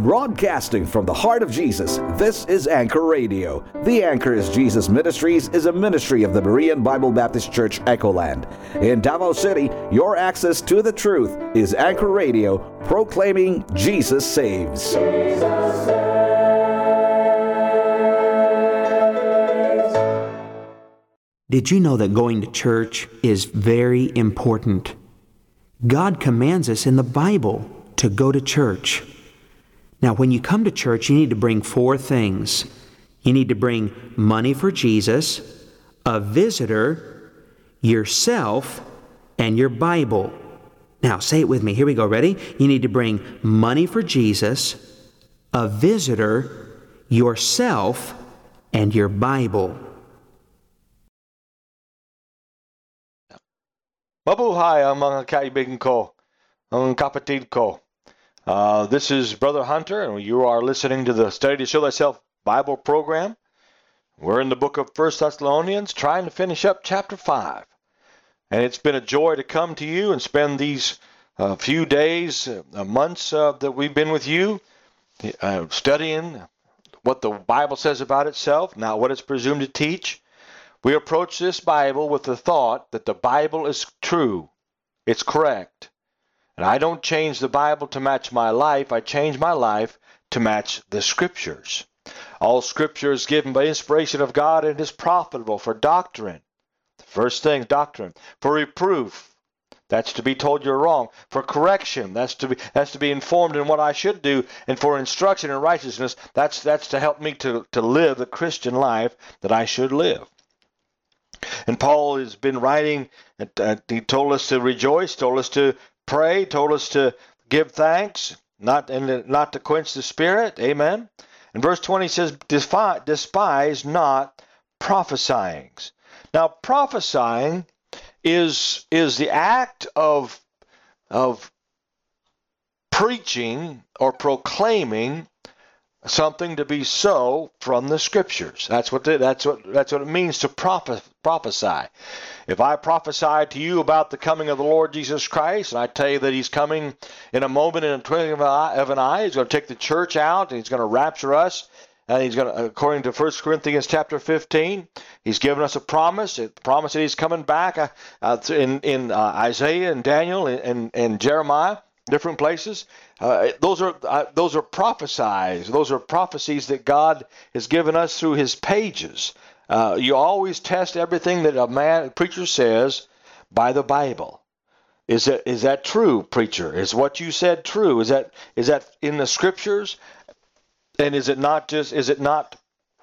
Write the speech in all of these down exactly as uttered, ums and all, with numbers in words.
Broadcasting from the heart of Jesus, this is Anchor Radio. The Anchor is Jesus Ministries is a ministry of the Berean Bible Baptist Church, Echoland. In Davao City, your access to the truth is Anchor Radio, proclaiming Jesus saves. Jesus saves. Did you know that going to church is very important? God commands us in the Bible to go to church. Now, when you come to church, you need to bring four things. You need to bring money for Jesus, a visitor, yourself, and your Bible. Now, say it with me. Here we go. Ready? You need to bring money for Jesus, a visitor, yourself, and your Bible. Mabuhay ang mga kaibigan ko, ang kapatid ko. Uh, this is Brother Hunter, and you are listening to the Study to Show Thyself Bible program. We're in the book of First Thessalonians, trying to finish up chapter five. And it's been a joy to come to you and spend these uh, few days, uh, months uh, that we've been with you, uh, studying what the Bible says about itself, not what it's presumed to teach. We approach this Bible with the thought that the Bible is true, it's correct. And I don't change the Bible to match my life. I change my life to match the Scriptures. All Scripture is given by inspiration of God and is profitable for doctrine. The first thing, doctrine. For reproof, that's to be told you're wrong. For correction, that's to be that's to be informed in what I should do. And for instruction in righteousness, that's that's to help me to, to live the Christian life that I should live. And Paul has been writing, uh, he told us to rejoice, told us to pray, told us to give thanks, not and not to quench the spirit. Amen. And verse twenty says, despise not prophesying. Now, prophesying is is the act of of preaching or proclaiming something to be so from the Scriptures. That's what the, that's what that's what it means to prophe- prophesy. If I prophesy to you about the coming of the Lord Jesus Christ, and I tell you that He's coming in a moment, in a twinkling of an eye, of an eye He's going to take the church out, and He's going to rapture us, and He's going to, according to First Corinthians chapter fifteen, He's given us a promise, a promise that He's coming back uh, uh, in in uh, Isaiah and Daniel and, and, and Jeremiah, different places. Uh, those are uh, those are prophesies. Those are prophecies that God has given us through His pages. Uh, you always test everything that a man, a preacher says by the Bible. Is that is that true, preacher? Is what you said true? Is that is that in the Scriptures? And is it not just is it not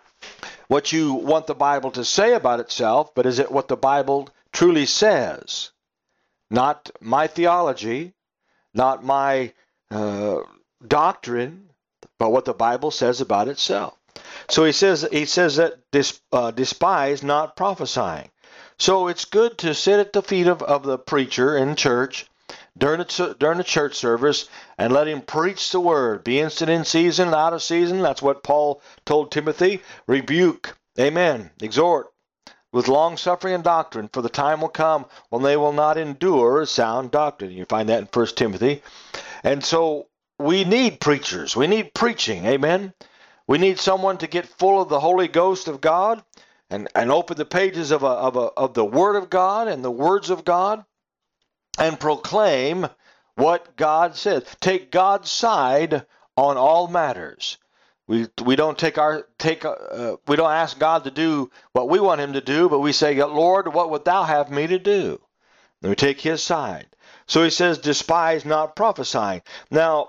what you want the Bible to say about itself, but is it what the Bible truly says? Not my theology, not my uh, doctrine, but what the Bible says about itself. So he says he says that dis, uh, despise not prophesying. So it's good to sit at the feet of, of the preacher in church during a, during a church service and let him preach the word. Be instant in season and out of season. That's what Paul told Timothy. Rebuke, amen, exhort with long suffering and doctrine, for the time will come when they will not endure sound doctrine. You find that in First Timothy. And so we need preachers. We need preaching, amen. We need someone to get full of the Holy Ghost of God and, and open the pages of, a, of, a, of the Word of God and the words of God and proclaim what God says. Take God's side on all matters. We we don't take our take uh, we don't ask God to do what we want Him to do, but we say, Lord, what would Thou have me to do? And we take His side. So He says, despise not prophesying. Now,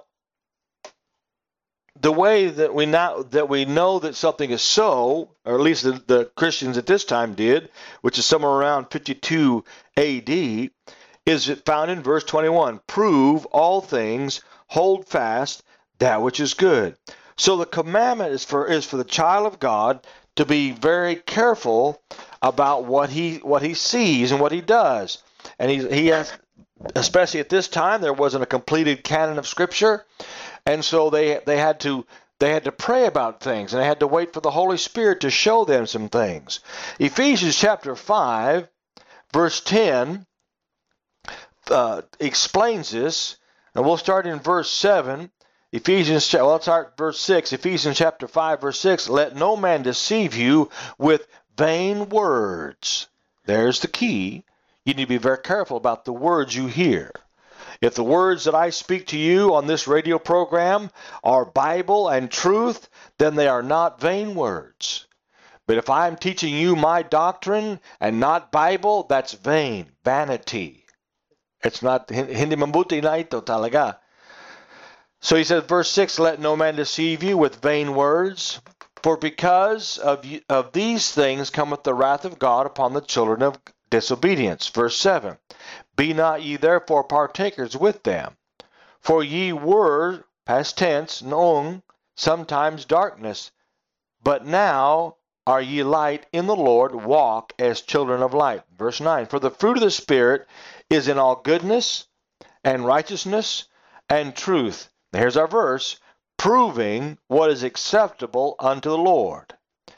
the way that we now that we know that something is so, or at least the, the Christians at this time did, which is somewhere around fifty-two A D, is it found in verse twenty-one. Prove all things, hold fast that which is good. So the commandment is for is for the child of God to be very careful about what he what he sees and what he does. And he he has, especially at this time, there wasn't a completed canon of Scripture, and so they they had to they had to pray about things, and they had to wait for the Holy Spirit to show them some things. Ephesians chapter five, verse ten, uh, explains this, and we'll start in verse seven. Ephesians, well, let's start verse six. Ephesians chapter five, verse six. Let no man deceive you with vain words. There's the key. You need to be very careful about the words you hear. If the words that I speak to you on this radio program are Bible and truth, then they are not vain words. But if I'm teaching you my doctrine and not Bible, that's vain, vanity. It's not, hindi mabuti na ito talaga. So he says, verse six, let no man deceive you with vain words, for because of, you, of these things cometh the wrath of God upon the children of disobedience. Verse seven, be not ye therefore partakers with them, for ye were, past tense, noong, sometimes darkness, but now are ye light in the Lord, walk as children of light. Verse nine, for the fruit of the Spirit is in all goodness and righteousness and truth. Here's our verse, proving what is acceptable unto the Lord.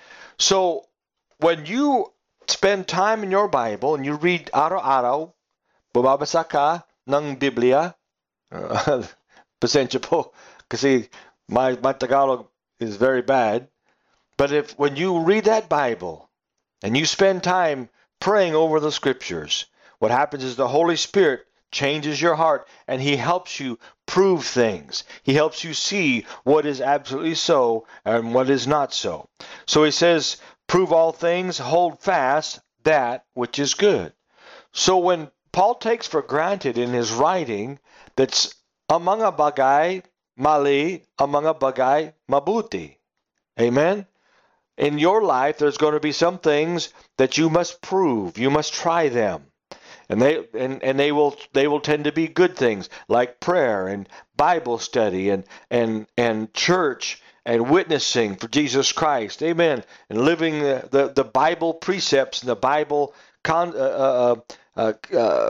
So when you spend time in your Bible and you read araw-araw, bumabasa ka ng Biblia, uh, pasensya po, kasi my, my Tagalog is very bad. But if when you read that Bible and you spend time praying over the scriptures, what happens is the Holy Spirit changes your heart and he helps you prove things. He helps you see what is absolutely so and what is not so. So he says, prove all things, hold fast that which is good. So when Paul takes for granted in his writing that's ang mga bagay mali, ang mga bagay mabuti. Amen? In your life, there's going to be some things that you must prove. You must try them. And they and, and they will they will tend to be good things like prayer and Bible study and and and church and witnessing for Jesus Christ. Amen. And living the, the, the Bible precepts and the Bible con, uh, uh, uh, uh,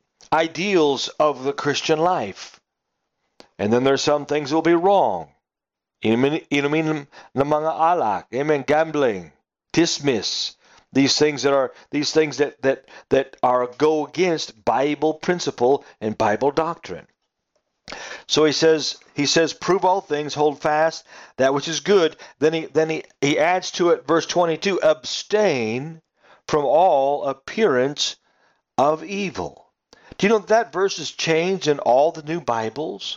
ideals of the Christian life. And then there's some things that will be wrong. Inumin ng mga alak, amen, gambling, tismis, these things that are these things that that that are go against Bible principle and Bible doctrine. So he says he says prove all things, hold fast that which is good. Then he then he, he adds to it verse twenty-two, abstain from all appearance of evil. Do you know that verse is changed in all the new Bibles?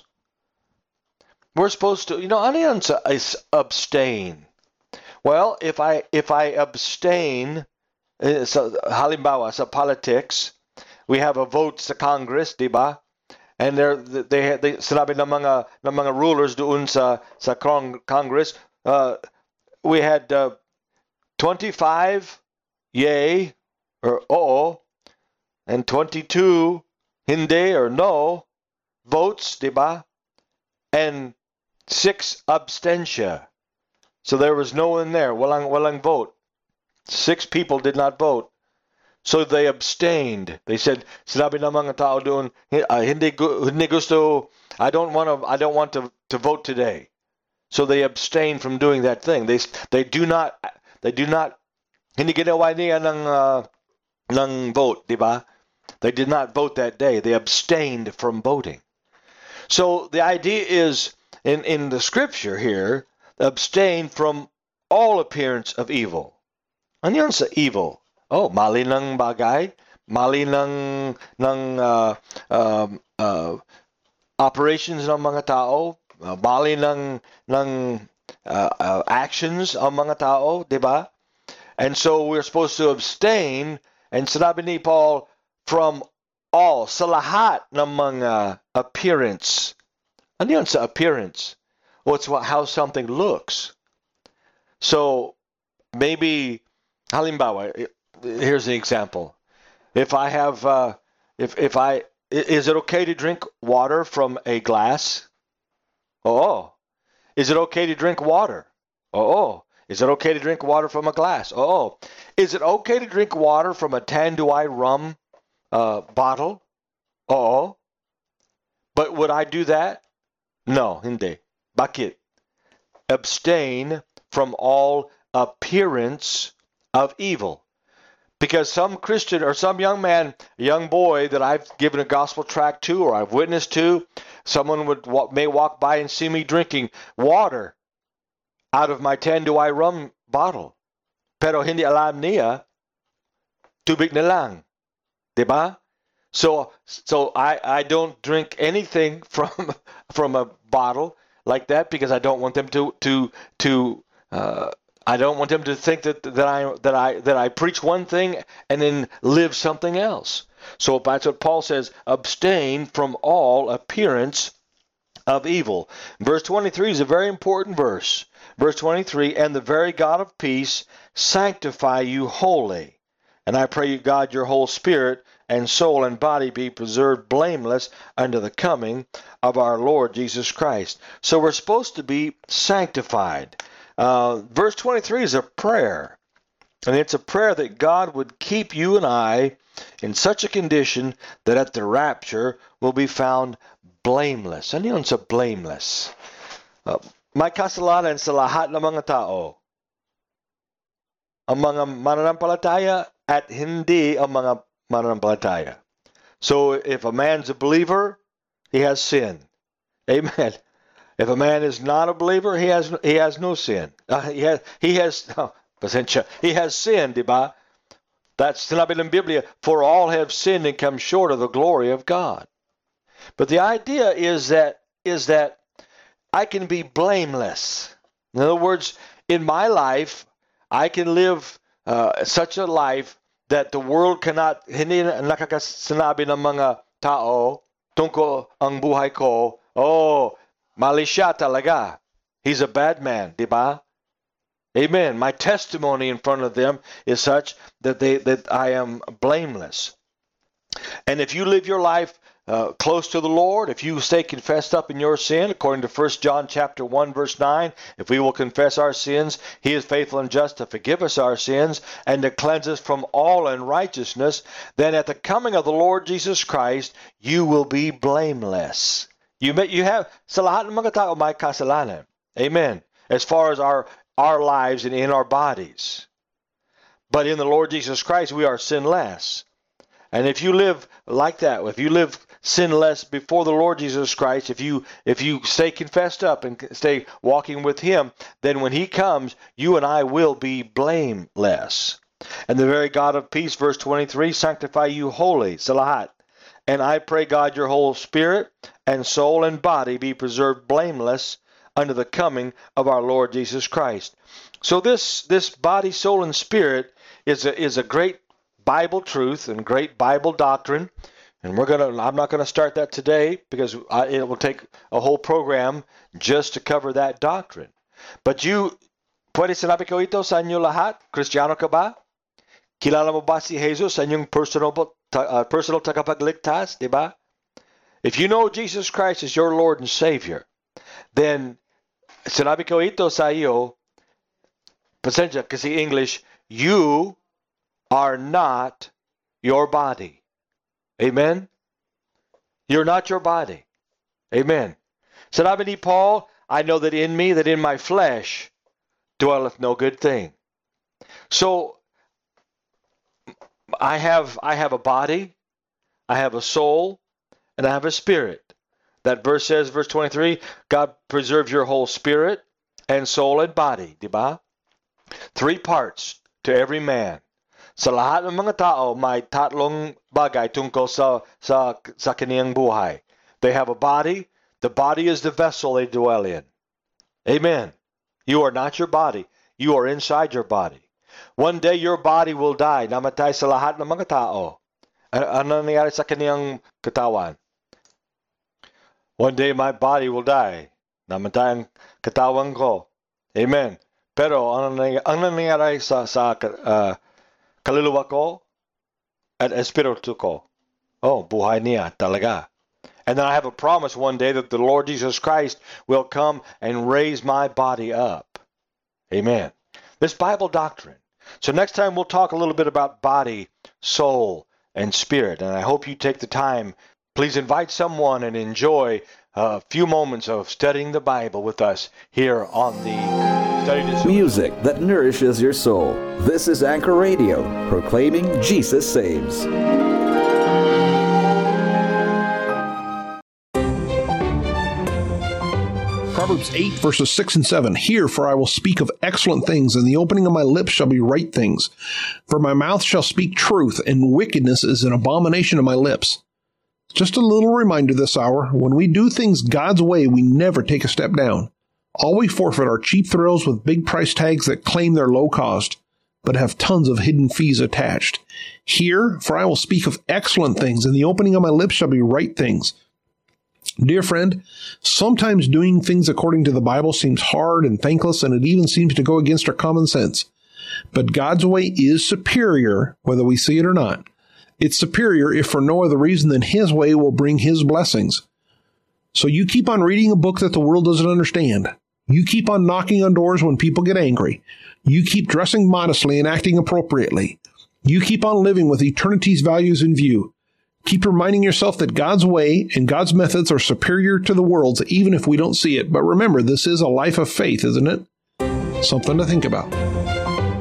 We're supposed to, you know, ano yan sa is abstain? Well, if I if I abstain, sa halimbawa sa politics, we have a vote sa Congress, di ba? And they they they sinabi ng mga ng mga rulers doon sa sa Congress, uh, we had uh, twenty-five yay or oo and twenty-two hindi or no votes, di ba? And six abstention. So there was no one there. Walang, walang vote. Six people did not vote. So they abstained. They said, sinabi ng mga tao doon, hindi, hindi gusto, I don't want to, I don't want to, to vote today. So they abstained from doing that thing. They, they do not, they do not, hindi ginawa niya ng, uh, ng vote, di ba? They did not vote that day. They abstained from voting. So the idea is, in, in the scripture here, abstain from all appearance of evil. Ano yan sa evil? Oh, mali ng bagay, mali ng, ng uh, uh, uh, operations ng mga tao, uh, mali ng, ng uh, uh, actions ng mga tao, di ba? And so we're supposed to abstain, and sinabi ni Paul, from all, sa lahat ng mga appearance. Ano yan sa appearance? Well, it's what, how something looks. So, maybe, halimbawa, here's the example. If I have, uh, if if I, is it okay to drink water from a glass? Oh, is it okay to drink water? Oh, is it okay to drink water from a glass? Oh, is it okay to drink water from a Tanduay rum uh, bottle? Oh, but would I do that? No, hindi. Bakit? Abstain from all appearance of evil. Because some Christian or some young man, young boy that I've given a gospel tract to or I've witnessed to, someone would may walk by and see me drinking water out of my Tanduay rum bottle. Pero hindi alam niya, tubig na lang. Diba? So, so I, I don't drink anything from from a bottle like that because I don't want them to to to uh, I don't want them to think that that I that I that I preach one thing and then live something else. So that's what Paul says: abstain from all appearance of evil. Verse twenty-three is a very important verse. Verse twenty-three, and the very God of peace sanctify you wholly. And I pray you, God, your whole spirit and soul and body be preserved blameless unto the coming of our Lord Jesus Christ. So we're supposed to be sanctified. Uh, verse twenty-three is a prayer. And it's a prayer that God would keep you and I in such a condition that at the rapture will be found blameless. Ano yun sa blameless? Uh, may kasalanan sa lahat ng mga tao. Ang mga mananampalataya at hindi ang mga mananampalataya. So if a man's a believer, he has sin. Amen. If a man is not a believer, he has he has no sin. Uh, he has he has oh, pasensya. He has sin, di ba? That's sinabi ng Biblia, for all have sinned and come short of the glory of God. But the idea is that is that I can be blameless. In other words, in my life, I can live uh, such a life that the world cannot, hindi nakakasinabi ng mga tao tungkol ang buhay ko, oh, mali siya talaga. He's a bad man, di ba? Amen. My testimony in front of them is such that they that I am blameless. And if you live your life uh, close to the Lord, if you stay confessed up in your sin, according to First John chapter one, verse nine, if we will confess our sins, he is faithful and just to forgive us our sins and to cleanse us from all unrighteousness, then at the coming of the Lord Jesus Christ, you will be blameless. You may, you have, sa lahat ng mga tao may kasalanan. Amen. As far as our our lives and in our bodies. But in the Lord Jesus Christ, we are sinless. And if you live like that, if you live sinless before the Lord Jesus Christ, if you if you stay confessed up and stay walking with him, then when he comes, you and I will be blameless. And the very God of peace, verse twenty-three, sanctify you wholly, sa lahat. And I pray, God, your whole spirit and soul and body be preserved blameless unto the coming of our Lord Jesus Christ. So this this body, soul, and spirit is a, is a great Bible truth and great Bible doctrine. And we're gonna I'm not gonna start that today because I, it will take a whole program just to cover that doctrine. But you, pwede sinabi ko ito sa inyo lahat? Kristiyano ka ba? Kilala mo ba si Jesus sa inyong personal, uh, personal tagapagligtas? Diba? If you know Jesus Christ as your Lord and Savior, then sinabi ko ito sa iyo, pasensya kasi English, you are not your body. Amen? You're not your body. Amen. Sinabi ni Paul, I know that in me, that in my flesh, dwelleth no good thing. So, I have I have a body, I have a soul, and I have a spirit. That verse says, verse twenty-three, God preserves your whole spirit and soul and body. Diba? Three parts to every man. Sa lahat ng mga tao, may tatlong bagay tungkol sa, sa, sa kaniyang buhay. They have a body. The body is the vessel they dwell in. Amen. You are not your body. You are inside your body. One day your body will die. Namatay sa lahat ng mga tao. Ano nangyari sa kaniyang katawan? One day my body will die. Namatay ang katawan ko. Amen. Pero ano nangyari sa, sa uh, kaluluwa ko at espiritu ko? Oh, buhay niya talaga. And then I have a promise one day that the Lord Jesus Christ will come and raise my body up. Amen. This Bible doctrine. So next time we'll talk a little bit about body, soul, and spirit. And I hope you take the time. Please invite someone and enjoy a few moments of studying the Bible with us here on the Study this. Music that nourishes your soul. This is Anchor Radio, proclaiming Jesus saves. Proverbs eight, verses six and seven. Hear, for I will speak of excellent things, and the opening of my lips shall be right things. For my mouth shall speak truth, and wickedness is an abomination of my lips. Just a little reminder this hour, when we do things God's way, we never take a step down. All we forfeit are cheap thrills with big price tags that claim they're low cost, but have tons of hidden fees attached. Hear, for I will speak of excellent things, and the opening of my lips shall be right things. Dear friend, sometimes doing things according to the Bible seems hard and thankless, and it even seems to go against our common sense. But God's way is superior, whether we see it or not. It's superior if for no other reason than His way will bring His blessings. So you keep on reading a book that the world doesn't understand. You keep on knocking on doors when people get angry. You keep dressing modestly and acting appropriately. You keep on living with eternity's values in view. Keep reminding yourself that God's way and God's methods are superior to the world's, even if we don't see it. But remember, this is a life of faith, isn't it? Something to think about.